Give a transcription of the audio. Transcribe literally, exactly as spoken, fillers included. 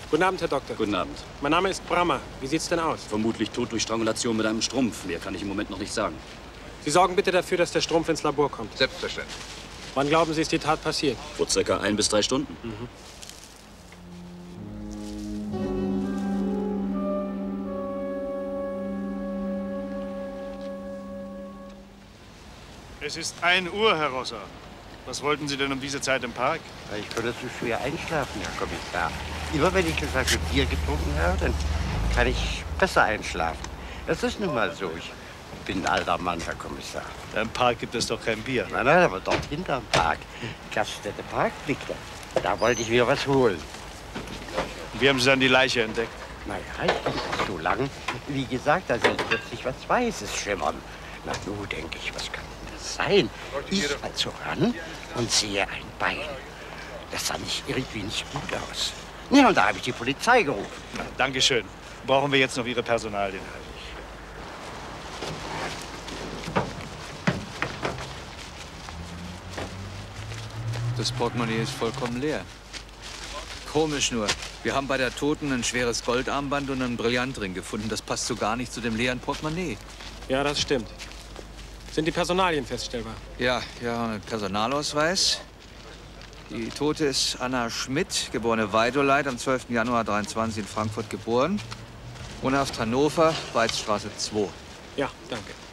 Guten Abend, Herr Doktor. Guten Abend. Mein Name ist Brammer. Wie sieht's denn aus? Vermutlich tot durch Strangulation mit einem Strumpf. Mehr kann ich im Moment noch nicht sagen. Sie sorgen bitte dafür, dass der Strumpf ins Labor kommt. Selbstverständlich. Wann glauben Sie, ist die Tat passiert? Vor circa ein bis drei Stunden. Mhm. Es ist ein Uhr, Herr Rosser. Was wollten Sie denn um diese Zeit im Park? Ich konnte so schwer einschlafen, Herr Kommissar. Immer wenn ich eine Flasche Bier getrunken habe, dann kann ich besser einschlafen. Das ist nun mal so. Ich bin ein alter Mann, Herr Kommissar. Im Park gibt es doch kein Bier. Nein, nein, aber dort hinterm Park. Gaststätte Parkblick. Da wollte ich mir was holen. Wie haben Sie dann die Leiche entdeckt? Naja, ich bin nicht so lang. Wie gesagt, da soll plötzlich was Weißes schimmern. Na, nun denke ich, was kann das sein? Ich also ran und sehe ein Bein. Das sah nicht irgendwie nicht gut aus. Ja, und da habe ich die Polizei gerufen. Na, Dankeschön. Brauchen wir jetzt noch Ihre Personalien? Das Portemonnaie ist vollkommen leer. Komisch nur. Wir haben bei der Toten ein schweres Goldarmband und einen Brillantring gefunden. Das passt so gar nicht zu dem leeren Portemonnaie. Ja, das stimmt. Sind die Personalien feststellbar? Ja, ja, ein Personalausweis. Die Tote ist Anna Schmidt, geborene Weidoleit, am zwölften Januar dreiundzwanzig in Frankfurt geboren. Wohnhaft Hannover, Weizstraße zwei. Ja, danke.